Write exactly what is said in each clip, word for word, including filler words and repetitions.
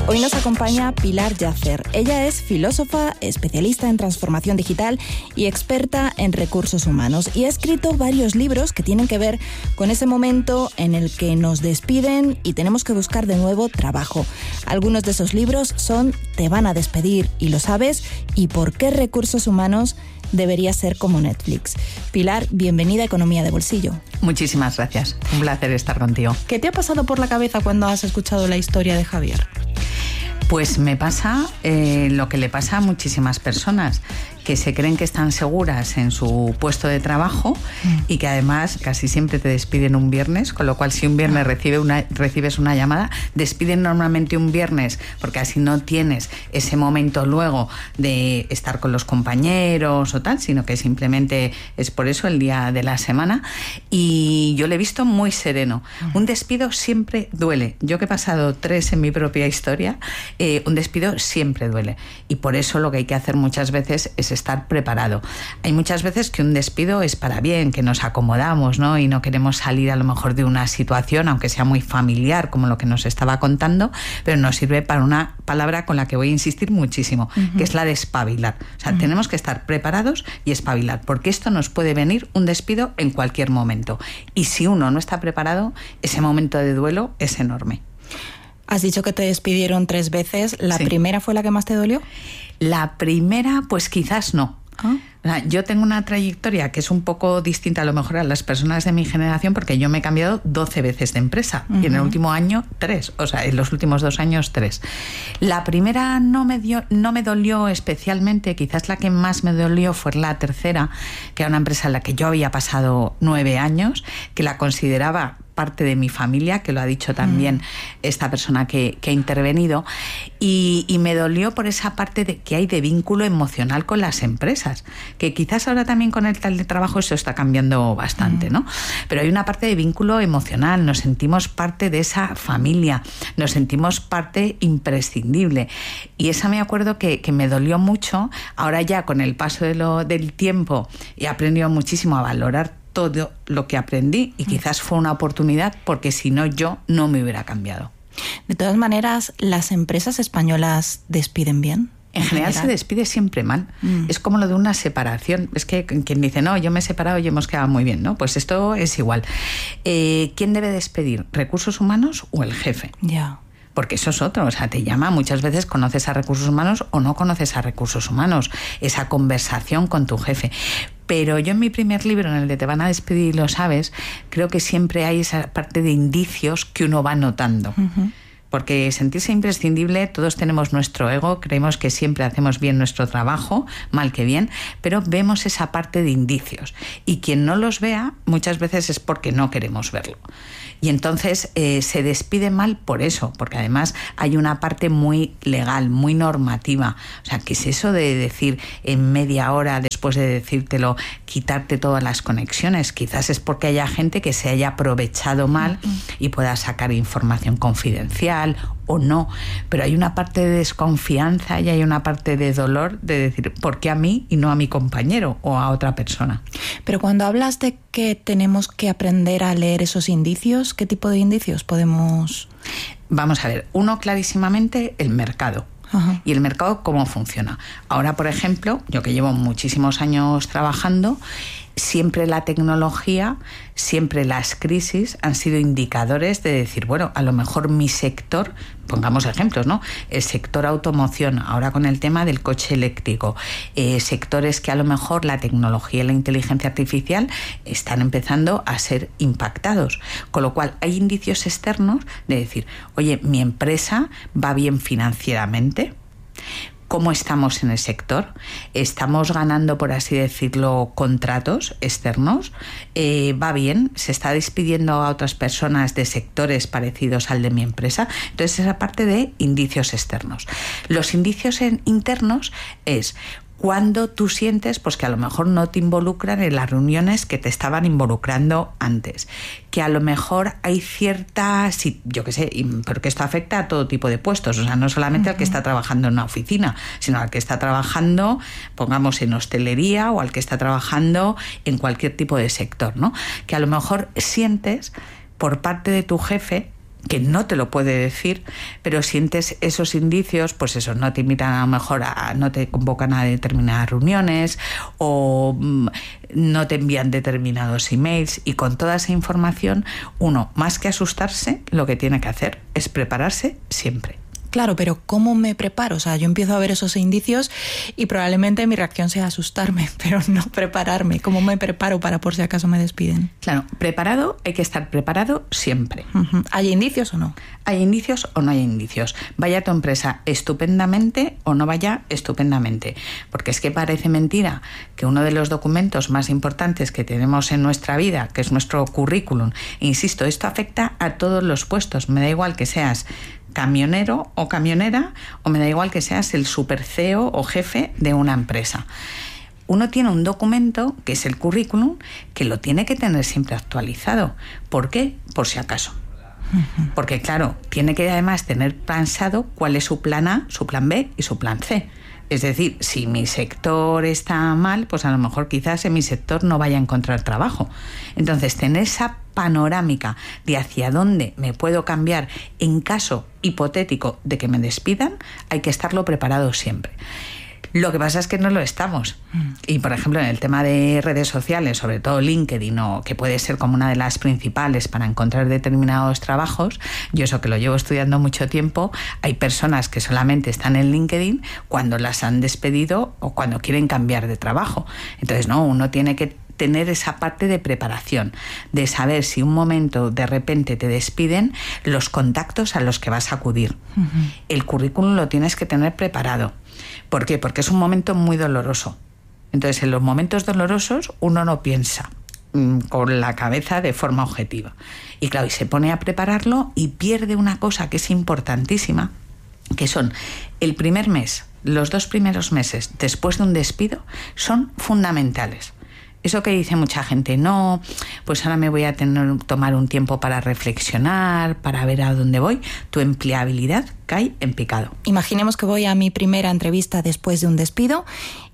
Hoy nos acompaña Pilar Yacer. Ella es filósofa, especialista en transformación digital y experta en recursos humanos. Y ha escrito varios libros que tienen que ver con ese momento en el que nos despiden y tenemos que buscar de nuevo trabajo. Algunos de esos libros son Te van a despedir y lo sabes, y Por qué recursos humanos debería ser como Netflix. Pilar, bienvenida a Economía de Bolsillo. Muchísimas gracias. Un placer estar contigo. ¿Qué te ha pasado por la cabeza cuando has escuchado la historia de Javier? Pues me pasa eh, lo que le pasa a muchísimas personas, que se creen que están seguras en su puesto de trabajo mm. y que además casi siempre te despiden un viernes, con lo cual si un viernes recibe una, recibes una llamada, despiden normalmente un viernes porque así no tienes ese momento luego de estar con los compañeros o tal, sino que simplemente es por eso el día de la semana. Y yo le he visto muy sereno. Mm. Un despido siempre duele. Yo que he pasado tres en mi propia historia, eh, un despido siempre duele. Y por eso lo que hay que hacer muchas veces es estar preparado. Hay muchas veces que un despido es para bien, que nos acomodamos, ¿no? Y no queremos salir a lo mejor de una situación, aunque sea muy familiar, como lo que nos estaba contando, pero nos sirve para una palabra con la que voy a insistir muchísimo, uh-huh. que es la de espabilar. O sea, uh-huh. tenemos que estar preparados y espabilar, porque esto nos puede venir un despido en cualquier momento. Y si uno no está preparado, ese momento de duelo es enorme. Has dicho que te despidieron tres veces. ¿La sí. primera fue la que más te dolió? La primera, pues quizás no. ¿Ah? Yo tengo una trayectoria que es un poco distinta a lo mejor a las personas de mi generación, porque yo me he cambiado doce veces de empresa uh-huh. y en el último año tres, o sea, en los últimos dos años tres. La primera no me dio, no me dolió especialmente, quizás la que más me dolió fue la tercera, que era una empresa en la que yo había pasado nueve años, que la consideraba parte de mi familia, que lo ha dicho también mm. esta persona que, que ha intervenido, y, y me dolió por esa parte de, que hay de vínculo emocional con las empresas, que quizás ahora también con el teletrabajo eso está cambiando bastante, mm. ¿no? Pero hay una parte de vínculo emocional, nos sentimos parte de esa familia, nos sentimos parte imprescindible, y esa me acuerdo que, que me dolió mucho. Ahora ya con el paso de lo, del tiempo he aprendido muchísimo a valorar todo lo que aprendí y quizás fue una oportunidad, porque si no yo no me hubiera cambiado. De todas maneras, ¿las empresas españolas despiden bien? En, en general, general se despide siempre mal. Mm. Es como lo de una separación. Es que quien dice, no, yo me he separado y hemos quedado muy bien, ¿no? Pues esto es igual. Eh, ¿Quién debe despedir? ¿Recursos humanos o el jefe? Ya. Yeah. Porque eso es otro, o sea, te llama, muchas veces conoces a recursos humanos o no conoces a recursos humanos, esa conversación con tu jefe. Pero yo en mi primer libro, en el de Te van a despedir y lo sabes, creo que siempre hay esa parte de indicios que uno va notando. Uh-huh. Porque sentirse imprescindible, todos tenemos nuestro ego, creemos que siempre hacemos bien nuestro trabajo, mal que bien, pero vemos esa parte de indicios. Y quien no los vea, muchas veces es porque no queremos verlo. Y entonces eh, se despide mal por eso, porque además hay una parte muy legal, muy normativa. O sea, ¿qué es eso de decir en media hora después de decírtelo, quitarte todas las conexiones? Quizás es porque haya gente que se haya aprovechado mal y pueda sacar información confidencial o no, pero hay una parte de desconfianza y hay una parte de dolor de decir, ¿por qué a mí y no a mi compañero o a otra persona? Pero cuando hablas de que tenemos que aprender a leer esos indicios, ¿qué tipo de indicios podemos...? Vamos a ver, uno clarísimamente, el mercado. Ajá. Y el mercado, ¿cómo funciona? Ahora, por ejemplo, yo que llevo muchísimos años trabajando, siempre la tecnología, siempre las crisis han sido indicadores de decir, bueno, a lo mejor mi sector, pongamos ejemplos, ¿no? El sector automoción, ahora con el tema del coche eléctrico, eh, sectores que a lo mejor la tecnología y la inteligencia artificial están empezando a ser impactados. Con lo cual hay indicios externos de decir, oye, mi empresa va bien financieramente. ¿Cómo estamos en el sector? ¿Estamos ganando, por así decirlo, contratos externos? Eh, ¿Va bien? ¿Se está despidiendo a otras personas de sectores parecidos al de mi empresa? Entonces, esa parte de indicios externos. Los indicios en, internos es... cuando tú sientes pues que a lo mejor no te involucran en las reuniones que te estaban involucrando antes, que a lo mejor hay cierta, yo qué sé, porque esto afecta a todo tipo de puestos, o sea, no solamente uh-huh. al que está trabajando en una oficina, sino al que está trabajando, pongamos, en hostelería o al que está trabajando en cualquier tipo de sector, ¿no? Que a lo mejor sientes por parte de tu jefe que no te lo puede decir, pero sientes esos indicios, pues eso, no te invitan a lo mejor, a, no te convocan a determinadas reuniones o mm, no te envían determinados emails, y con toda esa información, uno, más que asustarse, lo que tiene que hacer es prepararse siempre. Claro, pero ¿cómo me preparo? O sea, yo empiezo a ver esos indicios y probablemente mi reacción sea asustarme, pero no prepararme. ¿Cómo me preparo para por si acaso me despiden? Claro, preparado, hay que estar preparado siempre. Uh-huh. ¿Hay indicios o no? ¿Hay indicios o no hay indicios? Vaya tu empresa estupendamente o no vaya estupendamente. Porque es que parece mentira que uno de los documentos más importantes que tenemos en nuestra vida, que es nuestro currículum, e insisto, esto afecta a todos los puestos. Me da igual que seas camionero o camionera, o me da igual que seas el super C E O o jefe de una empresa. Uno tiene un documento, que es el currículum, que lo tiene que tener siempre actualizado. ¿Por qué? Por si acaso. Porque claro, tiene que además tener pensado cuál es su plan A, su plan B y su plan C. Es decir, si mi sector está mal, pues a lo mejor quizás en mi sector no vaya a encontrar trabajo. Entonces, tener esa panorámica de hacia dónde me puedo cambiar en caso hipotético de que me despidan, hay que estarlo preparado siempre. Lo que pasa es que no lo estamos. Y, por ejemplo, en el tema de redes sociales, sobre todo LinkedIn, o que puede ser como una de las principales para encontrar determinados trabajos, yo eso que lo llevo estudiando mucho tiempo, hay personas que solamente están en LinkedIn cuando las han despedido o cuando quieren cambiar de trabajo. Entonces, no, uno tiene que tener esa parte de preparación, de saber si un momento de repente te despiden, los contactos a los que vas a acudir. Uh-huh. El currículum lo tienes que tener preparado. ¿Por qué? Porque es un momento muy doloroso. Entonces, en los momentos dolorosos uno no piensa mmm, con la cabeza de forma objetiva. Y claro, y se pone a prepararlo y pierde una cosa que es importantísima, que son el primer mes, los dos primeros meses después de un despido, son fundamentales. Eso que dice mucha gente, no, pues ahora me voy a tener, tomar un tiempo para reflexionar, para ver a dónde voy. Tu empleabilidad cae en picado. Imaginemos que voy a mi primera entrevista después de un despido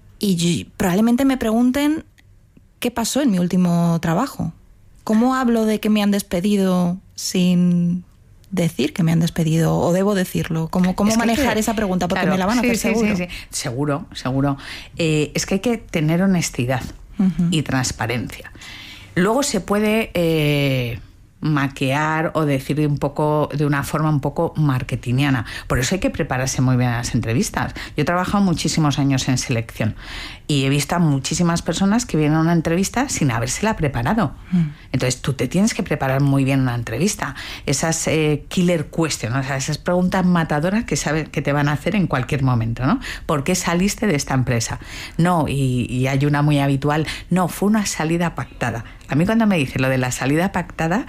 y probablemente me pregunten qué pasó en mi último trabajo. ¿Cómo hablo de que me han despedido sin decir que me han despedido? ¿O debo decirlo? ¿Cómo, cómo es manejar que, esa pregunta? Porque claro, me la van a hacer sí, seguro. Sí, sí, sí. Seguro, seguro. Eh, es que hay que tener honestidad. Uh-huh. Y transparencia. Luego se puede eh, maquear o decir un poco de una forma un poco marketingiana. Por eso hay que prepararse muy bien a las entrevistas. Yo he trabajado muchísimos años en selección y he visto a muchísimas personas que vienen a una entrevista sin habérsela preparado. Mm. Entonces tú te tienes que preparar muy bien una entrevista. Esas eh, killer questions, o sea, esas preguntas matadoras que sabes que te van a hacer en cualquier momento, ¿no? ¿Por qué saliste de esta empresa? No, y, y hay una muy habitual, no, fue una salida pactada. A mí cuando me dice lo de la salida pactada,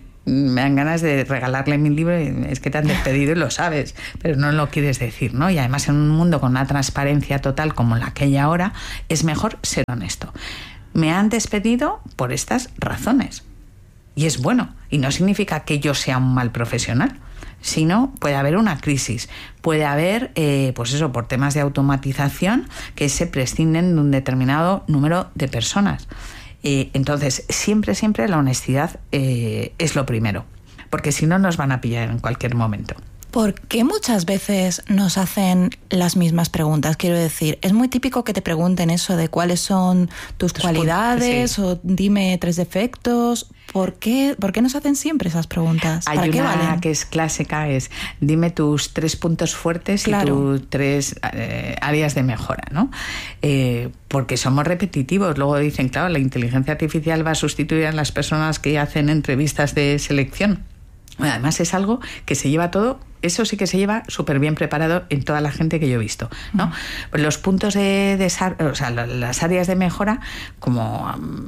me dan ganas de regalarle mi libro, es que te han despedido y lo sabes, pero no lo quieres decir, ¿no? Y además en un mundo con una transparencia total como la que hay ahora, es mejor ser honesto. Me han despedido por estas razones. Y es bueno, y no significa que yo sea un mal profesional, sino puede haber una crisis, puede haber, eh, pues eso, por temas de automatización, que se prescinden de un determinado número de personas. Eh, entonces, siempre, siempre la honestidad eh, es lo primero, porque si no nos van a pillar en cualquier momento. ¿Por qué muchas veces nos hacen las mismas preguntas? Quiero decir, es muy típico que te pregunten eso de cuáles son tus, tus cualidades, sí, o dime tres defectos. ¿Por qué, ¿Por qué nos hacen siempre esas preguntas? Hay ¿Para una qué valen? Que es clásica, es dime tus tres puntos fuertes, claro, y tus tres eh, áreas de mejora, ¿no? Eh, porque somos repetitivos. Luego dicen, claro, la inteligencia artificial va a sustituir a las personas que hacen entrevistas de selección. Además es algo que se lleva todo, eso sí que se lleva súper bien preparado en toda la gente que yo he visto, ¿no? Mm. Pues los puntos de, de o sea, las áreas de mejora, como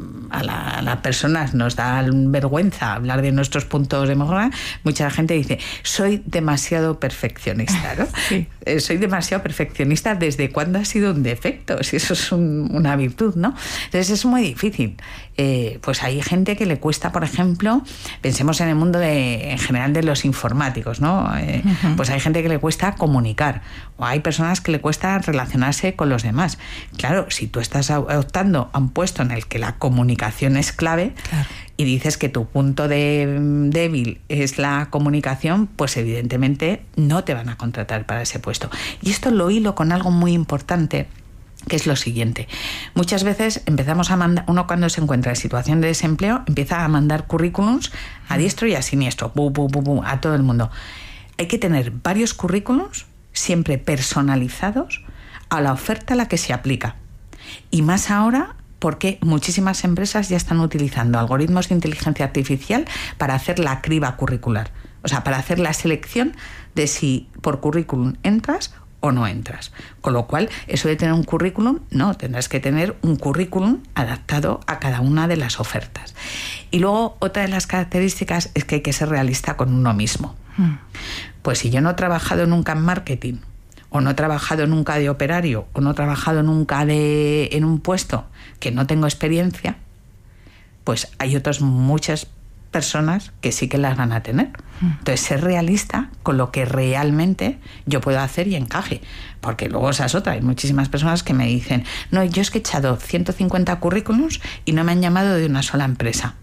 a las la personas nos da vergüenza hablar de nuestros puntos de mejora, mucha gente dice, soy demasiado perfeccionista, ¿no? Sí. Eh, soy demasiado perfeccionista, ¿desde cuándo ha sido un defecto? Si eso es un, una virtud, ¿no? Entonces es muy difícil. Eh, pues hay gente que le cuesta, por ejemplo, pensemos en el mundo de, en general de los informáticos, ¿no? Eh, uh-huh. Pues hay gente que le cuesta comunicar, o hay personas que le cuesta relacionarse con los demás. Claro, si tú estás optando a un puesto en el que la comunicación es clave, claro, y dices que tu punto de, débil es la comunicación, pues evidentemente no te van a contratar para ese puesto. Y esto lo hilo con algo muy importante, que es lo siguiente. Muchas veces empezamos a mandar, uno cuando se encuentra en situación de desempleo, empieza a mandar currículums a diestro y a siniestro, bu, bu, bu, bu, a todo el mundo. Hay que tener varios currículums siempre personalizados a la oferta a la que se aplica. Y más ahora, porque muchísimas empresas ya están utilizando algoritmos de inteligencia artificial para hacer la criba curricular. O sea, para hacer la selección de si por currículum entras o no entras. Con lo cual, eso de tener un currículum, no, tendrás que tener un currículum adaptado a cada una de las ofertas. Y luego, otra de las características es que hay que ser realista con uno mismo. Mm. Pues si yo no he trabajado nunca en marketing, o no he trabajado nunca de operario, o no he trabajado nunca de, en un puesto que no tengo experiencia, pues hay otras muchas personas que sí que las van a tener. Entonces, ser realista con lo que realmente yo puedo hacer y encaje. Porque luego esa es otra. Hay muchísimas personas que me dicen, no, yo es que he echado ciento cincuenta currículums y no me han llamado de una sola empresa.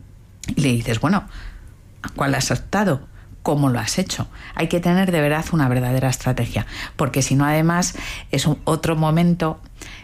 Y le dices, bueno, ¿cuál has optado? ¿Cómo lo has hecho? Hay que tener de verdad una verdadera estrategia. Porque si no, además, es un otro momento...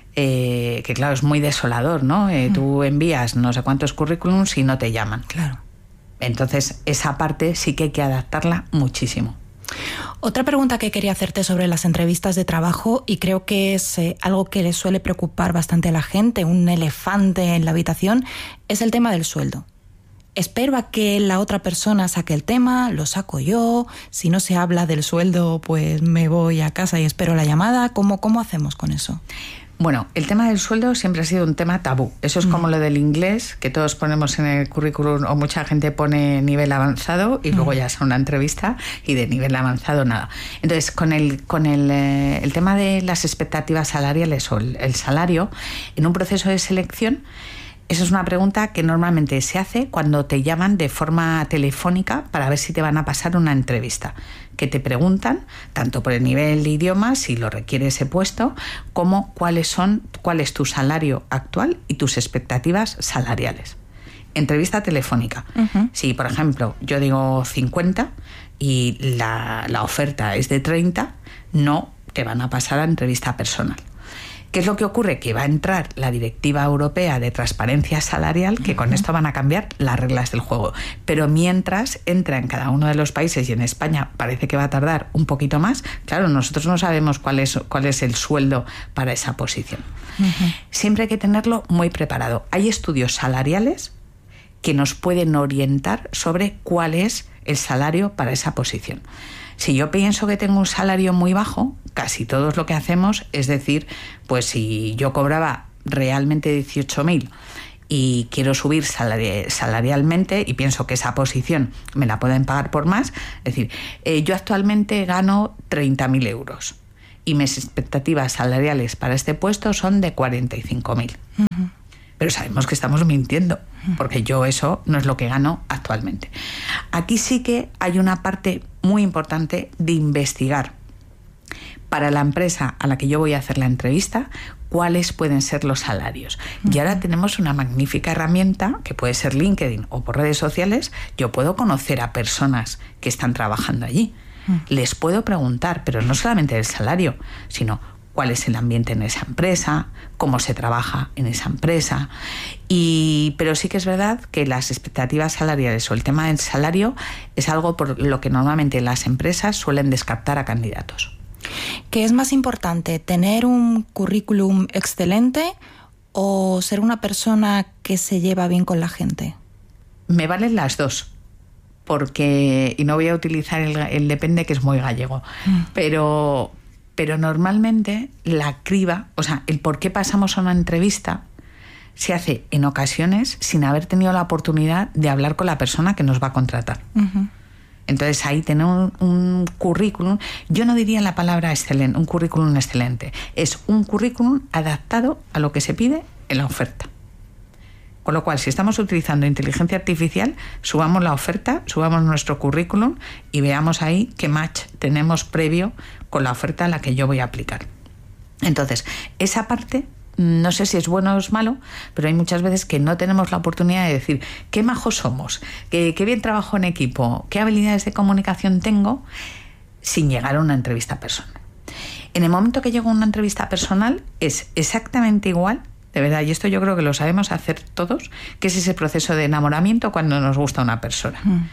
Eh, que claro, es muy desolador, ¿no? Eh, mm. Tú envías no sé cuántos currículums y no te llaman. Claro. Entonces, esa parte sí que hay que adaptarla muchísimo. Otra pregunta que quería hacerte sobre las entrevistas de trabajo, y creo que es eh, algo que le suele preocupar bastante a la gente, un elefante en la habitación, es el tema del sueldo. Espero a que la otra persona saque el tema, lo saco yo. Si no se habla del sueldo, pues me voy a casa y espero la llamada. ¿Cómo, cómo hacemos con eso? Bueno, el tema del sueldo siempre ha sido un tema tabú. Eso es como mm. lo del inglés, que todos ponemos en el currículum, o mucha gente pone nivel avanzado y mm. luego ya es una entrevista y de nivel avanzado nada. Entonces, con el, con el, eh, el tema de las expectativas salariales o el, el salario, en un proceso de selección, esa es una pregunta que normalmente se hace cuando te llaman de forma telefónica para ver si te van a pasar una entrevista, que te preguntan tanto por el nivel de idioma, si lo requiere ese puesto, como cuáles son, cuál es tu salario actual y tus expectativas salariales. Entrevista telefónica. Uh-huh. Si, por ejemplo, yo digo cincuenta y la, la oferta es de treinta, no te van a pasar a entrevista personal. ¿Qué es lo que ocurre? Que va a entrar la Directiva Europea de Transparencia Salarial, que con esto van a cambiar las reglas del juego. Pero mientras entra en cada uno de los países, y en España parece que va a tardar un poquito más, claro, nosotros no sabemos cuál es, cuál es el sueldo para esa posición. Uh-huh. Siempre hay que tenerlo muy preparado. Hay estudios salariales que nos pueden orientar sobre cuál es el salario para esa posición. Si yo pienso que tengo un salario muy bajo, casi todos lo que hacemos es decir, pues si yo cobraba realmente dieciocho mil y quiero subir salari- salarialmente y pienso que esa posición me la pueden pagar por más, es decir, eh, yo actualmente gano treinta mil euros y mis expectativas salariales para este puesto son de cuarenta y cinco mil. Uh-huh. Pero sabemos que estamos mintiendo, porque yo eso no es lo que gano actualmente. Aquí sí que hay una parte muy importante de investigar para la empresa a la que yo voy a hacer la entrevista cuáles pueden ser los salarios. Y ahora tenemos una magnífica herramienta que puede ser LinkedIn o por redes sociales. Yo puedo conocer a personas que están trabajando allí. Les puedo preguntar, pero no solamente del salario, sino cuál es el ambiente en esa empresa, cómo se trabaja en esa empresa. Y, pero sí que es verdad que las expectativas salariales o el tema del salario es algo por lo que normalmente las empresas suelen descartar a candidatos. ¿Qué es más importante, tener un currículum excelente o ser una persona que se lleva bien con la gente? Me valen las dos. Porque, y no voy a utilizar el, el depende, que es muy gallego, mm. pero... Pero normalmente la criba, o sea, el por qué pasamos a una entrevista se hace en ocasiones sin haber tenido la oportunidad de hablar con la persona que nos va a contratar. Uh-huh. Entonces ahí tener un, un currículum, yo no diría la palabra excelente, un currículum excelente, es un currículum adaptado a lo que se pide en la oferta. Con lo cual, si estamos utilizando inteligencia artificial, subamos la oferta, subamos nuestro currículum y veamos ahí qué match tenemos previo con la oferta a la que yo voy a aplicar. Entonces, esa parte no sé si es bueno o es malo, pero hay muchas veces que no tenemos la oportunidad de decir qué majos somos, qué, qué bien trabajo en equipo, qué habilidades de comunicación tengo, sin llegar a una entrevista personal. En el momento que llego a una entrevista personal es exactamente igual, de verdad, y esto yo creo que lo sabemos hacer todos, que es ese proceso de enamoramiento cuando nos gusta una persona. Mm.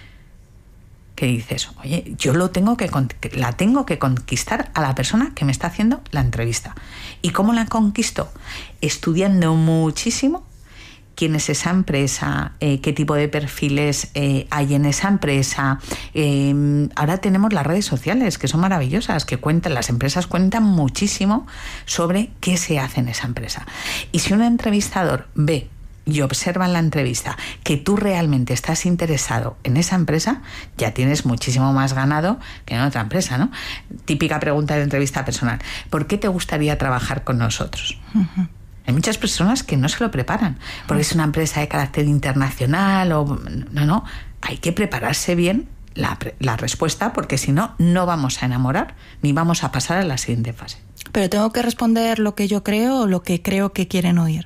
Que dices, oye, yo lo tengo que la tengo que conquistar a la persona que me está haciendo la entrevista. ¿Y cómo la conquisto? Estudiando muchísimo quién es esa empresa, eh, qué tipo de perfiles eh, hay en esa empresa. Eh, ahora tenemos las redes sociales, que son maravillosas, que cuentan, las empresas cuentan muchísimo sobre qué se hace en esa empresa. Y si un entrevistador ve y observa en la entrevista que tú realmente estás interesado en esa empresa, ya tienes muchísimo más ganado que en otra empresa, ¿no? Típica pregunta de entrevista personal: ¿por qué te gustaría trabajar con nosotros? Uh-huh. Hay muchas personas que no se lo preparan, porque es una empresa de carácter internacional o... No, no, hay que prepararse bien la, la respuesta, porque si no, no vamos a enamorar ni vamos a pasar a la siguiente fase. ¿Pero tengo que responder lo que yo creo o lo que creo que quieren oír?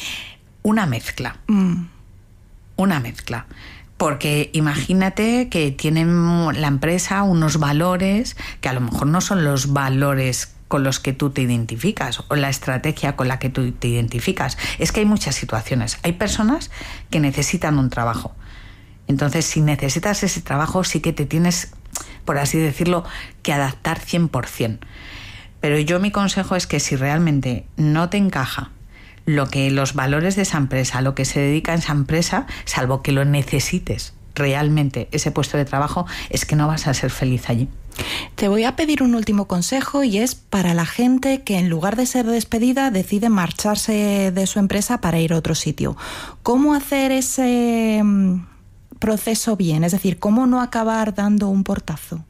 Una mezcla. Mm. Una mezcla. Porque imagínate que tienen la empresa unos valores que a lo mejor no son los valores con los que tú te identificas o la estrategia con la que tú te identificas. Es que hay muchas situaciones. Hay personas que necesitan un trabajo. Entonces, si necesitas ese trabajo, sí que te tienes, por así decirlo, que adaptar cien por ciento. Pero yo mi consejo es que si realmente no te encaja lo que los valores de esa empresa, lo que se dedica a esa empresa, salvo que lo necesites realmente ese puesto de trabajo, es que no vas a ser feliz allí. Te voy a pedir un último consejo, y es para la gente que en lugar de ser despedida decide marcharse de su empresa para ir a otro sitio. ¿Cómo hacer ese proceso bien? Es decir, ¿cómo no acabar dando un portazo?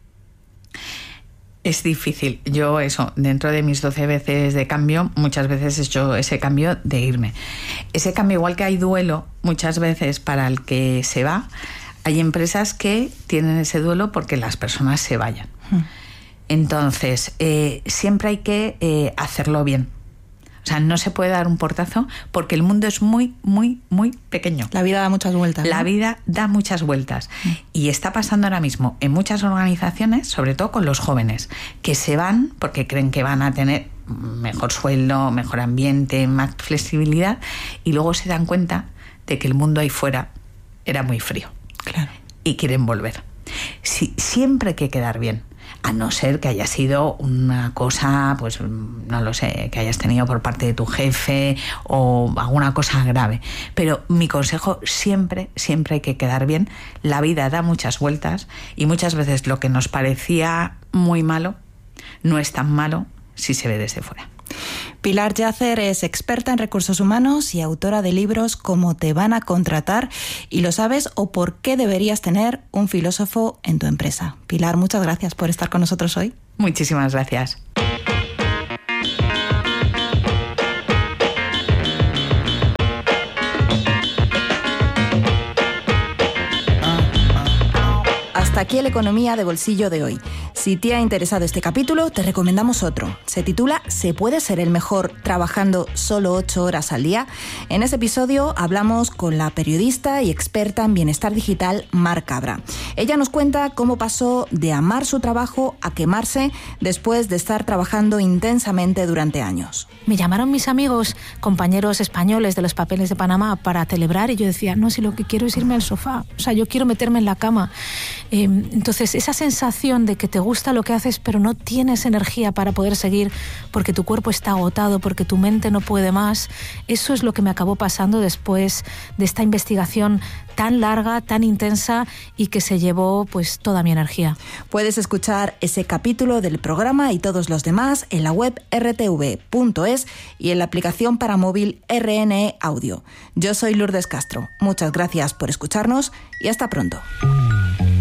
Es difícil. Yo eso, dentro de mis doce veces de cambio, muchas veces he hecho ese cambio de irme. Ese cambio, igual que hay duelo muchas veces para el que se va, hay empresas que tienen ese duelo porque las personas se vayan. Hmm. Entonces, eh, siempre hay que eh, hacerlo bien. O sea, no se puede dar un portazo porque el mundo es muy, muy, muy pequeño. La vida da muchas vueltas, ¿no? La vida da muchas vueltas. Mm. Y está pasando ahora mismo en muchas organizaciones, sobre todo con los jóvenes, que se van porque creen que van a tener mejor sueldo, mejor ambiente, más flexibilidad, y luego se dan cuenta de que el mundo ahí fuera era muy frío. Claro. Y quieren volver. Sí, siempre hay que quedar bien. A no ser que haya sido una cosa, pues no lo sé, que hayas tenido por parte de tu jefe o alguna cosa grave. Pero mi consejo, siempre, siempre hay que quedar bien. La vida da muchas vueltas y muchas veces lo que nos parecía muy malo no es tan malo si se ve desde fuera. Pilar Yacer es experta en recursos humanos y autora de libros como Te van a contratar y Lo sabes o por qué deberías tener un filósofo en tu empresa. Pilar, muchas gracias por estar con nosotros hoy. Muchísimas gracias. Hasta aquí el Economía de Bolsillo de hoy. Si te ha interesado este capítulo, te recomendamos otro. Se titula ¿Se puede ser el mejor trabajando solo ocho horas al día? En ese episodio hablamos con la periodista y experta en bienestar digital Mar Cabra. Ella nos cuenta cómo pasó de amar su trabajo a quemarse después de estar trabajando intensamente durante años. Me llamaron mis amigos, compañeros españoles de los papeles de Panamá, para celebrar, y yo decía, no, si lo que quiero es irme al sofá, o sea, yo quiero meterme en la cama. Eh, entonces, esa sensación de que te gusta lo que haces, pero no tienes energía para poder seguir porque tu cuerpo está agotado, porque tu mente no puede más, eso es lo que me acabó pasando después de esta investigación tan larga, tan intensa y que se llevó pues toda mi energía. Puedes escuchar ese capítulo del programa y todos los demás en la web erre te ve punto es y en la aplicación para móvil erre ene e Audio. Yo soy Lourdes Castro. Muchas gracias por escucharnos y hasta pronto.